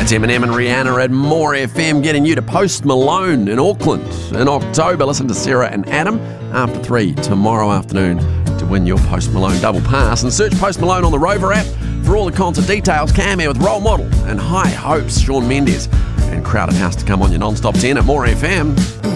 That's Eminem and Rihanna at More FM, getting you to Post Malone in Auckland in October. Listen to Sarah and Adam after 3 tomorrow afternoon to win your Post Malone double pass. And search Post Malone on the Rover app for all the concert details. Cam here with Role Model and High Hopes, Shawn Mendes, and Crowded House to come on your non-stop 10 at More FM.